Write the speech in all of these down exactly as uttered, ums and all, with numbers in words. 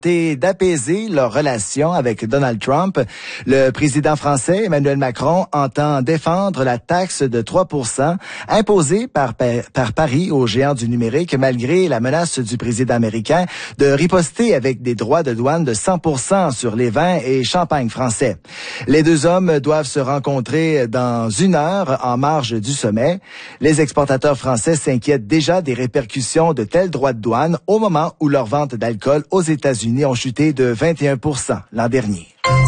d'apaiser leurs relations avec Donald Trump. Le président français Emmanuel Macron entend défendre la taxe de trois pour cent imposée par, par Paris aux géants du numérique malgré la menace du président américain de riposter avec des droits de douane de cent pour cent sur les vins et champagne français. Les deux hommes doivent se rencontrer dans une heure en marge du sommet. Les exportateurs français s'inquiètent déjà des répercussions de tels droits de douane au moment où leurs ventes d'alcool aux États-Unis ont chuté de vingt et un pour cent l'an dernier.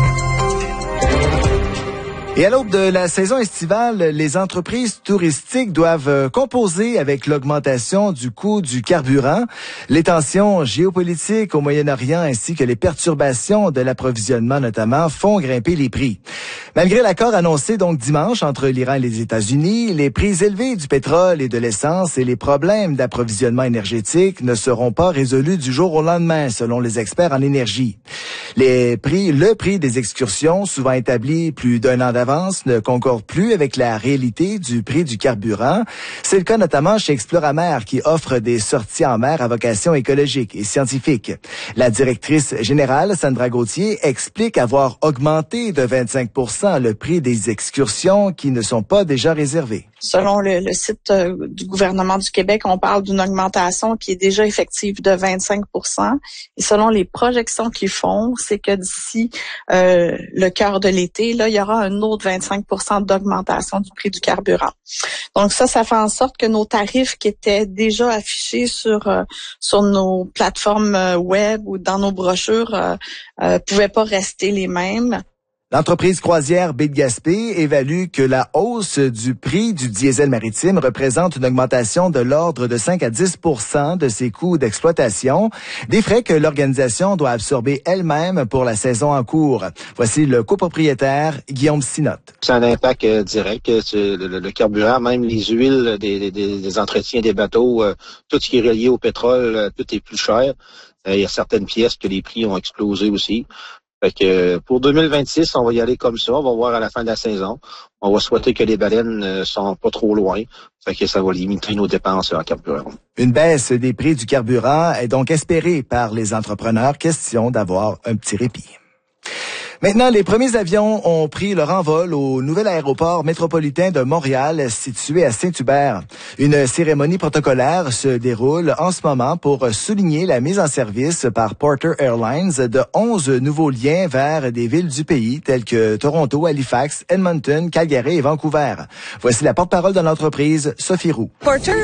Et à l'aube de la saison estivale, les entreprises touristiques doivent composer avec l'augmentation du coût du carburant. Les tensions géopolitiques au Moyen-Orient ainsi que les perturbations de l'approvisionnement notamment font grimper les prix. Malgré l'accord annoncé donc dimanche entre l'Iran et les États-Unis, les prix élevés du pétrole et de l'essence et les problèmes d'approvisionnement énergétique ne seront pas résolus du jour au lendemain, selon les experts en énergie. Les prix, le prix des excursions, souvent établi plus d'un an d'avance, ne concorde plus avec la réalité du prix du carburant. C'est le cas notamment chez Exploramer, qui offre des sorties en mer à vocation écologique et scientifique. La directrice générale, Sandra Gauthier, explique avoir augmenté de vingt-cinq pour cent le prix des excursions qui ne sont pas déjà réservées. Selon le, le site euh, du gouvernement du Québec, on parle d'une augmentation qui est déjà effective de vingt-cinq pour cent. Et selon les projections qu'ils font, c'est que d'ici euh, le cœur de l'été, là, il y aura un autre vingt-cinq pour cent d'augmentation du prix du carburant. Donc ça, ça fait en sorte que nos tarifs qui étaient déjà affichés sur euh, sur nos plateformes euh, web ou dans nos brochures euh, euh, pouvaient pas rester les mêmes. L'entreprise croisière Baie de Gaspé évalue que la hausse du prix du diesel maritime représente une augmentation de l'ordre de cinq à dix pour cent de ses coûts d'exploitation, des frais que l'organisation doit absorber elle-même pour la saison en cours. Voici le copropriétaire Guillaume Sinotte. C'est un impact euh, direct, le, le, le carburant, même les huiles des, des, des entretiens des bateaux, euh, tout ce qui est relié au pétrole, euh, tout est plus cher. Euh, il y a certaines pièces que les prix ont explosé aussi. Fait que pour deux mille vingt-six, on va y aller comme ça. On va voir à la fin de la saison. On va souhaiter que les baleines ne sont pas trop loin. Fait que ça va limiter nos dépenses en carburant. Une baisse des prix du carburant est donc espérée par les entrepreneurs. Question d'avoir un petit répit. Maintenant, les premiers avions ont pris leur envol au nouvel aéroport métropolitain de Montréal, situé à Saint-Hubert. Une cérémonie protocolaire se déroule en ce moment pour souligner la mise en service par Porter Airlines de onze nouveaux liens vers des villes du pays telles que Toronto, Halifax, Edmonton, Calgary et Vancouver. Voici la porte-parole de l'entreprise, Sophie Roux. Porter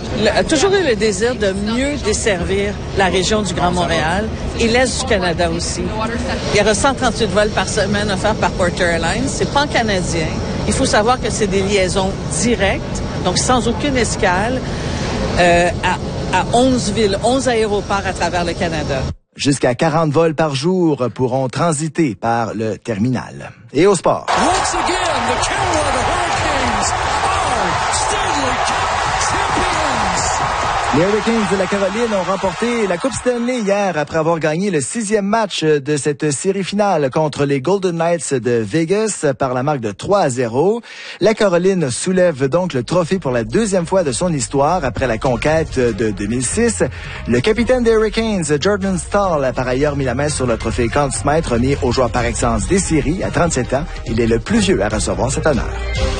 a toujours eu le désir de mieux desservir la région du Grand Montréal et l'Est du Canada aussi. Il y aura cent trente-huit vols par semaine offerts par Porter Airlines. C'est pan-canadien. Il faut savoir que c'est des liaisons directes, donc sans aucune escale, euh, à, à onze villes, onze aéroports à travers le Canada. Jusqu'à quarante vols par jour pourront transiter par le terminal. Et au sport. Once again, the Carolina Hurricanes are Stanley Cup champions. Les Hurricanes de la Caroline ont remporté la Coupe Stanley hier après avoir gagné le sixième match de cette série finale contre les Golden Knights de Vegas par la marque de trois à zéro. La Caroline soulève donc le trophée pour la deuxième fois de son histoire après la conquête de deux mille six. Le capitaine des Hurricanes, Jordan Staal, a par ailleurs mis la main sur le trophée Conn Smythe remis au joueur par excellence des séries à trente-sept ans. Il est le plus vieux à recevoir cet honneur.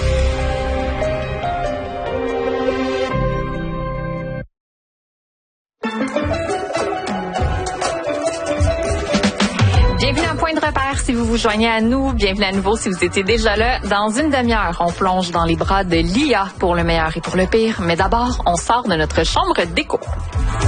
Si vous vous joignez à nous, bienvenue à nouveau si vous étiez déjà là. Dans une demi-heure, on plonge dans les bras de l'I A pour le meilleur et pour le pire. Mais d'abord, on sort de notre chambre d'écho.